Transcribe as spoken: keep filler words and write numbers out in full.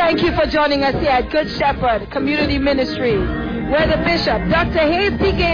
Thank you for joining us here at Good Shepherd Community Ministry, where the Bishop, Doctor Hayes P K